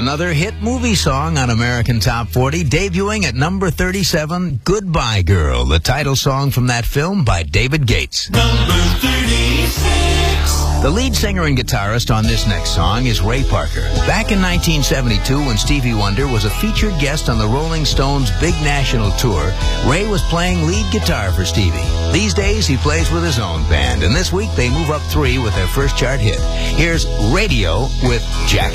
Another hit movie song on American Top 40, debuting at number 37, Goodbye Girl, the title song from that film by David Gates. Number 36. The lead singer and guitarist on this next song is Ray Parker. Back in 1972, when Stevie Wonder was a featured guest on the Rolling Stones' big national tour, Ray was playing lead guitar for Stevie. These days, he plays with his own band, and this week they move up 3 with their first chart hit. Here's Radio with Jack